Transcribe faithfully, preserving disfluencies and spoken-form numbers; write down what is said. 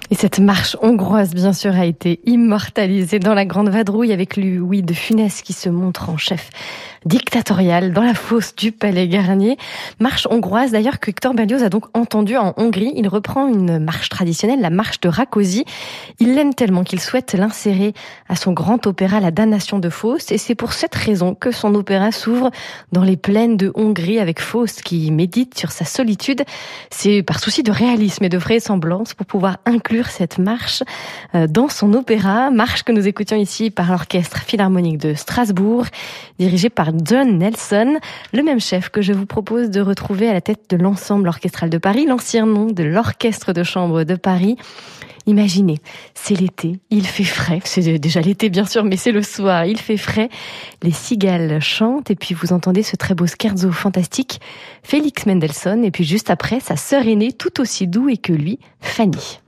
Et cette marche hongroise, bien sûr, a été immortalisée dans la Grande Vadrouille avec Louis de Funès qui se montre en chef dictatorial dans la fosse du Palais Garnier. Marche hongroise d'ailleurs que Hector Berlioz a donc entendue en Hongrie. Il reprend une marche traditionnelle, la marche de Rákóczi. Il l'aime tellement qu'il souhaite l'insérer à son grand opéra La Damnation de Faust. Et c'est pour cette raison que son opéra s'ouvre dans les plaines de Hongrie avec Faust qui médite sur sa solitude. C'est par souci de réalisme et de vraisemblance pour pouvoir inclure cette marche dans son opéra. Marche que nous écoutions ici par l'Orchestre Philharmonique de Strasbourg, dirigé par John Nelson, le même chef que je vous propose de retrouver à la tête de l'Ensemble orchestral de Paris, l'ancien nom de l'Orchestre de chambre de Paris. Imaginez, c'est l'été, il fait frais, c'est déjà l'été bien sûr, mais c'est le soir, il fait frais, les cigales chantent et puis vous entendez ce très beau scherzo fantastique, Félix Mendelssohn, et puis juste après, sa sœur aînée tout aussi douée que lui, Fanny.